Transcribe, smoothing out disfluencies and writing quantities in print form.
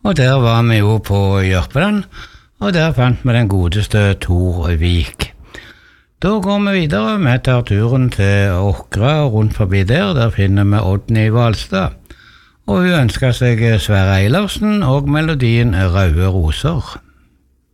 Og der var vi jo på Jørpeland, og der fant vi den godeste Tor Vik. Da går vi videre, vi tar turen til Åkra, og rundt forbi der finner vi Odny Valstad. Og hun ønsker seg Sverre Eilersen og melodien Røde Roser.